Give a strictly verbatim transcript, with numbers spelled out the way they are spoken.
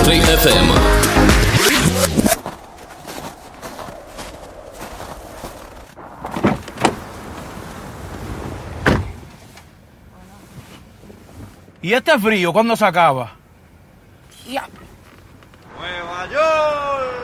Country F M. ¿Y este frío cuándo se acaba? ¡Nueva York!